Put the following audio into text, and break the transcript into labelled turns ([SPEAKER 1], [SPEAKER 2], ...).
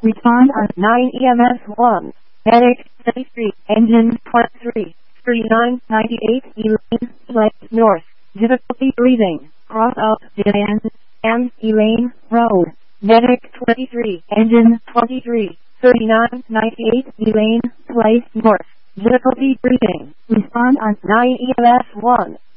[SPEAKER 1] Respond on 9 EMS 1. Medic 33, engine 23, 3998 Elaine Place North. Difficulty breathing. Cross out Diane and Elaine Road. Medic 23, engine 23, 3998 Elaine Place North. Difficulty breathing. Respond on 9 EMS 1.